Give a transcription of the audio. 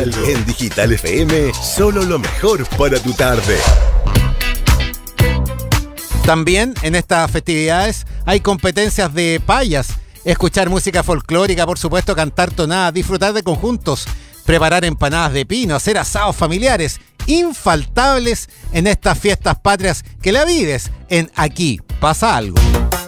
algo. En Digital FM, solo lo mejor para tu tarde. También en estas festividades hay competencias de payas, escuchar música folclórica, por supuesto, cantar tonadas, disfrutar de conjuntos, preparar empanadas de pino, hacer asados familiares, infaltables en estas fiestas patrias que la vives en Aquí Pasa Algo.